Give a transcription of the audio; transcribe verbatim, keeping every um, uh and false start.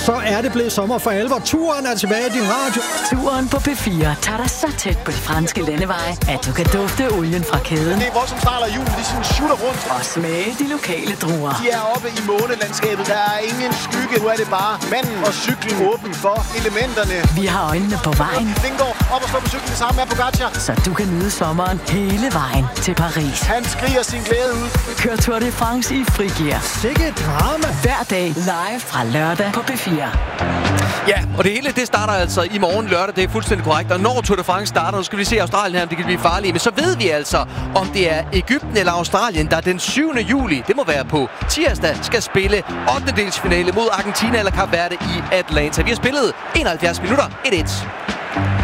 så er det blevet sommer for alvor. Turen er tilbage i din radio. Turen på P fire tager dig så tæt på de franske landeveje, at du kan dufte olien fra kæden. Det er voldsomt start af julen, de sådan shooter rundt. Og smage de lokale druer. De er oppe i månelandskabet, der er ingen skygge. Nu er det bare manden og cyklen åben for elementerne. Vi har øjnene på vejen. Vingård op og stå på cyklen sammen med Pogacar. Så du kan nyde sommeren hele vejen til Paris. Han skriger sin glæde ud. Kør Tour de France i frigear. Sikke drama. Hver dag live fra lørdag på P fire. Ja, og det hele det starter altså i morgen lørdag, det er fuldstændig korrekt. Og når Tour de France starter, nu skal vi se Australien her, om det kan blive farligt. Men så ved vi altså, om det er Egypten eller Australien, der den syvende juli, det må være på tirsdag, skal spille ottendedelsfinale mod Argentina eller Kap Verde i Atlanta. Vi har spillet enoghalvfjerds minutter, et et.